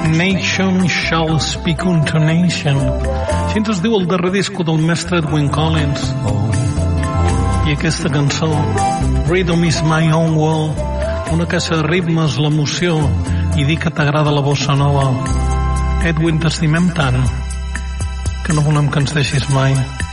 Nation shall speak unto nation. Així ens diu el darrer disco del mestre Edwin Collins. I aquesta cançó, Rhythm is my own world, una caixa de ritmes, l'emoció, i dir que t'agrada la bossa nova. Edwin, t'estimem tant que no volem que ens deixis mai.